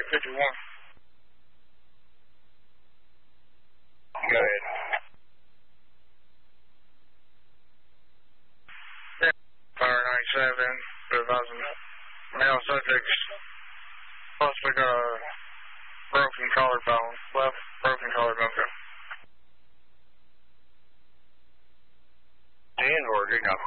51. Go ahead. Yeah, Fire 97, advising male subjects possibly got a broken collarbone, left broken collarbone. 10 or did not